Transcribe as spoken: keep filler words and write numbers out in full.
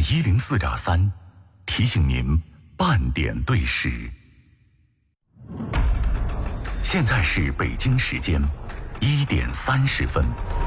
一零四点三，提醒您半点对时。现在是北京时间一点三十分。